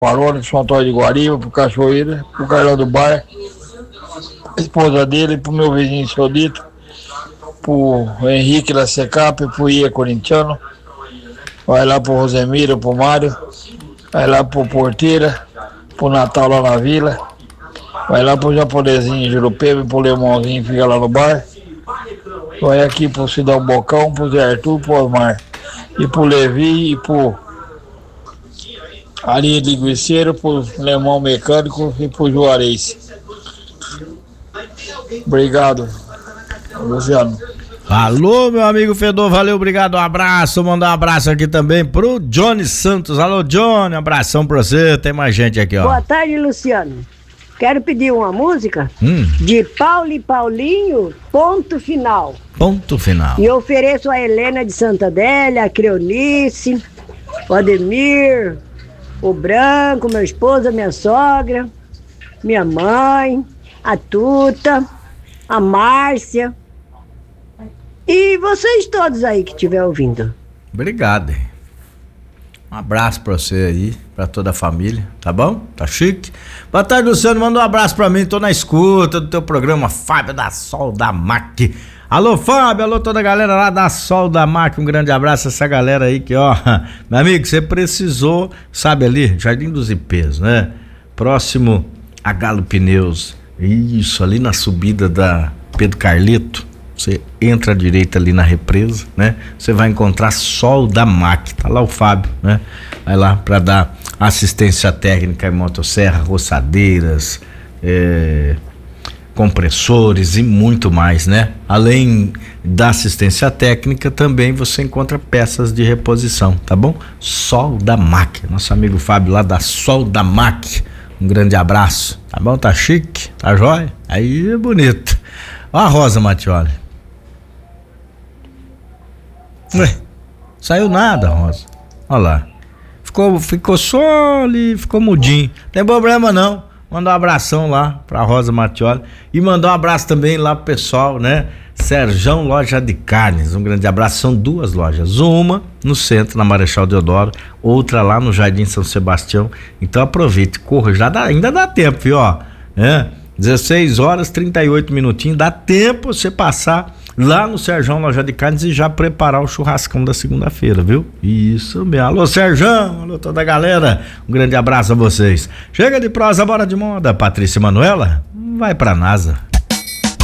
Parona, São Antônio de Guariba, pro Cachoeira, pro Carlão do Bar, a esposa dele, pro meu vizinho Sodito, pro Henrique da Secap, pro Ia Corintiano, vai lá pro Rosemiro, pro Mário, vai lá pro Porteira, pro Natal lá na Vila, vai lá pro Japonesinho Jurupeba, pro Lemãozinho, fica lá no bar, vai aqui pro Cidão Bocão, pro Zé Arthur, pro Osmar, e pro Levi, e pro Arinha Linguiceiro, pro Lemão Mecânico e pro Juarez. Obrigado, Luciano. Alô, meu amigo Fedor, valeu, obrigado, um abraço, mandar um abraço aqui também pro Johnny Santos. Alô, Johnny, abração pra você, tem mais gente aqui, ó. Boa tarde, Luciano. Quero pedir uma música de Paulo e Paulinho, Ponto Final. Ponto Final. E ofereço a Helena de Santa Adélia, a Creonice, o Ademir, o Branco, meu esposo, a minha sogra, minha mãe, a Tuta, a Márcia e vocês todos aí que estiver ouvindo. Obrigado. Um abraço pra você aí, pra toda a família, tá bom? Tá chique? Boa tarde, Luciano, manda um abraço pra mim, tô na escuta do teu programa, Fábio da Sol da Mac. Alô, Fábio, alô, toda a galera lá da Sol da Mac, um grande abraço a essa galera aí que, ó, meu amigo, você precisou, sabe ali, Jardim dos Ipês, né? Próximo a Galo Pneus, isso, ali na subida da Pedro Carleto, você entra à direita ali na represa, né? Você vai encontrar Sol da Mac, tá lá o Fábio, né? Vai lá para dar assistência técnica em motosserra, roçadeiras, compressores e muito mais, né? Além da assistência técnica, também você encontra peças de reposição, tá bom? Sol da Mac, nosso amigo Fábio lá da Sol da Mac, um grande abraço, tá bom? Tá chique, tá jóia? Aí é bonito. Ó a Rosa Mattioli. Ué, saiu nada, Rosa. Olha lá. Ficou só ali, ficou mudinho. Não tem problema não. Mandar um abração lá pra Rosa Mattioli. E mandar um abraço também lá pro pessoal, né? Serjão Loja de Carnes. Um grande abraço. São duas lojas. Uma no centro, na Marechal Deodoro. Outra lá no Jardim São Sebastião. Então aproveite, corra. Ainda dá tempo, viu? Ó, 16 horas 38 minutinhos. Dá tempo você passar lá no Serjão Loja de Carnes e já preparar o churrascão da segunda-feira, viu? Isso mesmo. Alô, Serjão, alô, toda a galera, um grande abraço a vocês. Chega de prosa, bora de moda. Patrícia e Manuela, vai pra NASA.